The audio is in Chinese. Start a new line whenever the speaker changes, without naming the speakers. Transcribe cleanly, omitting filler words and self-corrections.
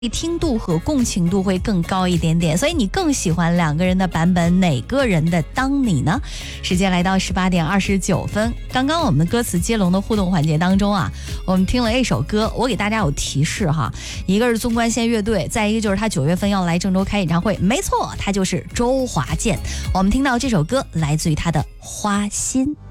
听度和共情度会更高一点点，所以你更喜欢两个人的版本，哪个人的当你呢？时间来到18:29，刚刚我们的歌词接龙的互动环节当中啊，我们听了一首歌，我给大家有提示哈，一个是纵贯线乐队，再一个就是他9月份要来郑州开演唱会，没错，他就是周华健。我们听到这首歌来自于他的《花心》。